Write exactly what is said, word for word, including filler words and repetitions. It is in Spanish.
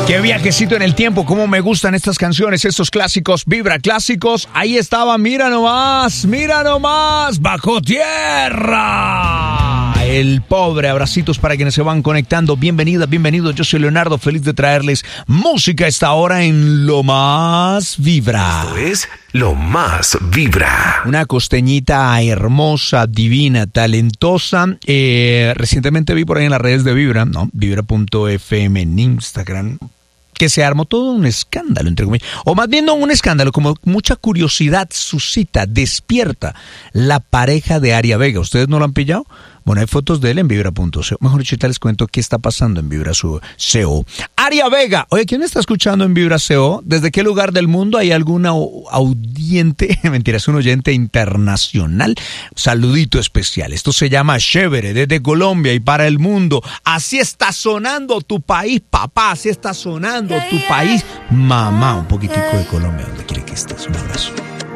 Qué viajecito en el tiempo, cómo me gustan estas canciones, estos clásicos, Vibra clásicos. Ahí estaba, mira nomás, mira nomás, Bajo Tierra. El pobre, abracitos para quienes se van conectando. Bienvenidas, bienvenidos. Yo soy Leonardo, feliz de traerles música a esta hora en Lo Más Vibra. Esto es Lo Más Vibra. Una costeñita hermosa, divina, talentosa. Eh, recientemente vi por ahí en las redes de Vibra, ¿no? Vibra punto f m en Instagram, que se armó todo un escándalo, entre comillas. O más bien no un escándalo, como mucha curiosidad suscita, despierta la pareja de Aria Vega. ¿Ustedes no lo han pillado? Bueno, hay fotos de él en Vibra punto c o. Mejor dicho, les cuento qué está pasando en Vibra punto c o. Aria Vega. Oye, ¿quién está escuchando en Vibra punto c o? ¿Desde qué lugar del mundo hay alguna audiente? Mentira, es un oyente internacional. Saludito especial. Esto se llama Chévere, desde Colombia y para el mundo. Así está sonando tu país, papá. Así está sonando tu país, mamá. Un poquitico de Colombia, donde quiere que estés. Un abrazo.